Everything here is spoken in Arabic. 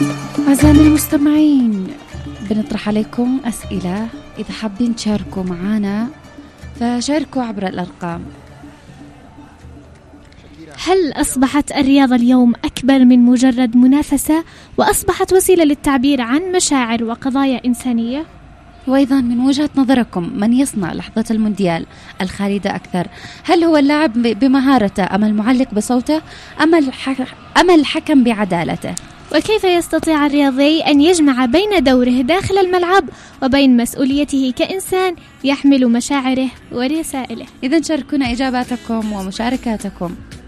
أعزائنا المستمعين، بنطرح عليكم أسئلة. إذا حابين تشاركوا معنا فشاركوا عبر الأرقام. هل أصبحت الرياضة اليوم أكبر من مجرد منافسة وأصبحت وسيلة للتعبير عن مشاعر وقضايا إنسانية؟ وأيضا من وجهة نظركم من يصنع لحظة المونديال الخالدة أكثر؟ هل هو اللاعب بمهارته أم المعلق بصوته أم الحكم بعدالته؟ وكيف يستطيع الرياضي أن يجمع بين دوره داخل الملعب وبين مسؤوليته كإنسان يحمل مشاعره ورسائله؟ إذن شاركونا إجاباتكم ومشاركاتكم.